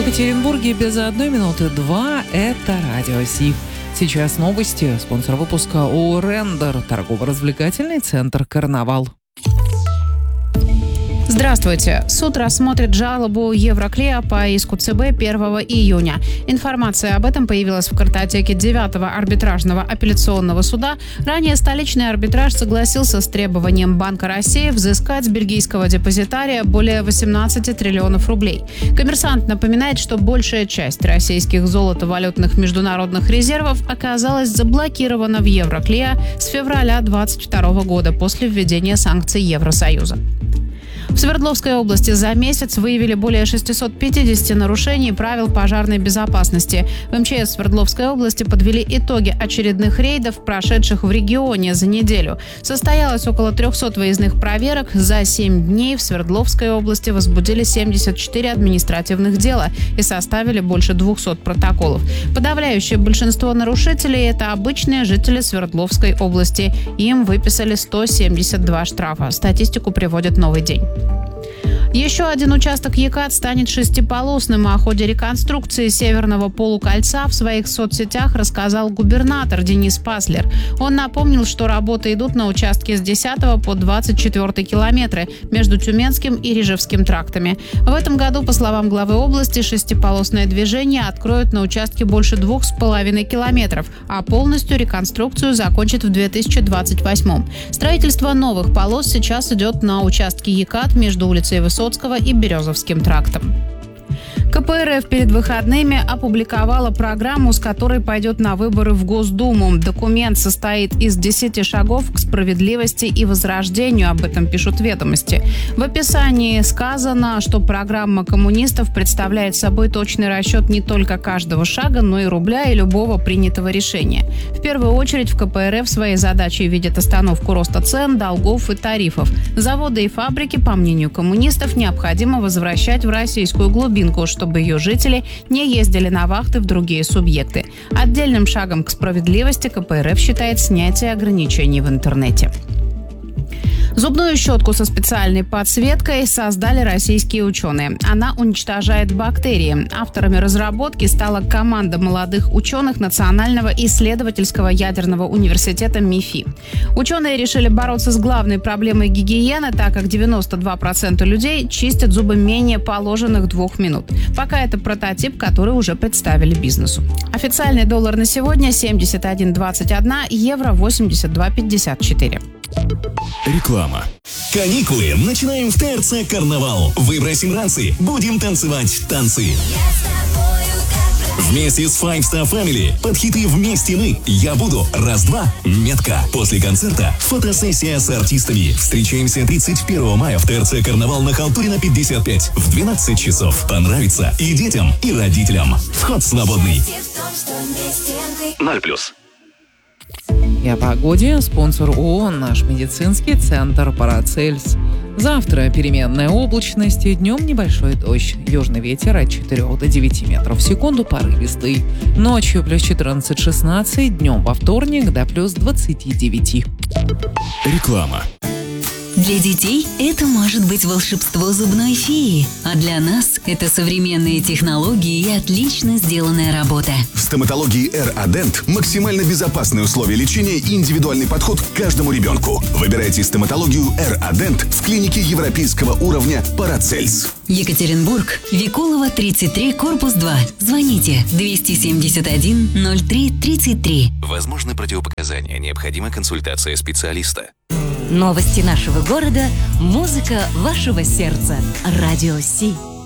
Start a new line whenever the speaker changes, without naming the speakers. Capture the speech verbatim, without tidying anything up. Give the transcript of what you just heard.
Екатеринбурге без одной минуты два. Это Радио Си. Сейчас новости. Спонсор выпуска ООО «Рендер». Торгово-развлекательный центр «Карнавал».
Здравствуйте. Суд рассмотрит жалобу Евроклея по иску ЦБ первого июня. Информация об этом появилась в картотеке девятого арбитражного апелляционного суда. Ранее столичный арбитраж согласился с требованием Банка России взыскать с бельгийского депозитария более восемнадцати триллионов рублей. Коммерсант напоминает, что большая часть российских золотовалютных международных резервов оказалась заблокирована в Евроклея с февраля двадцать второго года после введения санкций Евросоюза. В Свердловской области за месяц выявили более шестисот пятидесяти нарушений правил пожарной безопасности. В эм че эс Свердловской области подвели итоги очередных рейдов, прошедших в регионе за неделю. Состоялось около трехсот выездных проверок. За семь дней в Свердловской области возбудили семьдесят четыре административных дела и составили больше двухсот протоколов. Подавляющее большинство нарушителей – это обычные жители Свердловской области. Им выписали сто семьдесят два штрафа. Статистику приводит «Новый день». Еще один участок ЕКАТ станет шестиполосным. О ходе реконструкции Северного полукольца в своих соцсетях рассказал губернатор Денис Паслер. Он напомнил, что работы идут на участке с десятого по двадцать четвёртый километры между Тюменским и Рижевским трактами. В этом году, по словам главы области, шестиполосное движение откроют на участке больше двух с половиной километров, а полностью реконструкцию закончат в две тысячи двадцать восьмом. Строительство новых полос сейчас идет на участке ЕКАТ между улицей Высоцкого и Березовским трактом. ка пэ эр эф перед выходными опубликовала программу, с которой пойдет на выборы в Госдуму. Документ состоит из десяти шагов к справедливости и возрождению, об этом пишут «Ведомости». В описании сказано, что программа коммунистов представляет собой точный расчет не только каждого шага, но и рубля и любого принятого решения. В первую очередь в ка пэ эр эф своей задачей видят остановку роста цен, долгов и тарифов. Заводы и фабрики, по мнению коммунистов, необходимо возвращать в российскую глубинку, чтобы ее жители не ездили на вахты в другие субъекты. Отдельным шагом к справедливости ка пэ эр эф считает снятие ограничений в интернете. Зубную щетку со специальной подсветкой создали российские ученые. Она уничтожает бактерии. Авторами разработки стала команда молодых ученых Национального исследовательского ядерного университета МИФИ. Ученые решили бороться с главной проблемой гигиены, так как девяносто два процента людей чистят зубы менее положенных двух минут. Пока это прототип, который уже представили бизнесу. Официальный доллар на сегодня семьдесят один двадцать один, евро восемьдесят два пятьдесят четыре.
Реклама. Каникулы начинаем в тэ эр цэ «Карнавал». Выбросим ранцы, будем танцевать танцы. Вместе с Five Star Family под хиты «Вместе мы», «Я буду», «Раз-два», «Метка». После концерта фотосессия с артистами. Встречаемся тридцать первого мая в тэ эр цэ «Карнавал» на Халтурина пятьдесят пять в двенадцать часов. Понравится и детям, и родителям. Вход свободный. ноль плюс.
И о погоде. Спонсор ООО «Наш медицинский центр Парацельс». Завтра переменная облачность и днем небольшой дождь. Южный ветер от четырёх до девяти метров в секунду порывистый. Ночью плюс четырнадцать-шестнадцать, днем во вторник до плюс двадцати девяти.
Реклама.
Для детей это может быть волшебство зубной феи, а для нас это современные технологии и отлично сделанная работа.
В стоматологии Air Adent максимально безопасные условия лечения и индивидуальный подход к каждому ребенку. Выбирайте стоматологию Air Adent в клинике европейского уровня Парацельс.
Екатеринбург, Викулова, тридцать три, корпус два. Звоните двести семьдесят один ноль три тридцать три.
Возможны противопоказания, необходима консультация специалиста.
Новости нашего города, музыка вашего сердца. Радио Си.